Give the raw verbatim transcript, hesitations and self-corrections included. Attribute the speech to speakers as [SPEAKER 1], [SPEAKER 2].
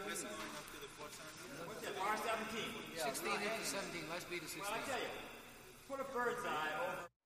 [SPEAKER 1] What's that, R seventeen?
[SPEAKER 2] sixteen into seventeen. Let's beat the sixteen.
[SPEAKER 1] Well, I tell you, put a bird's eye over.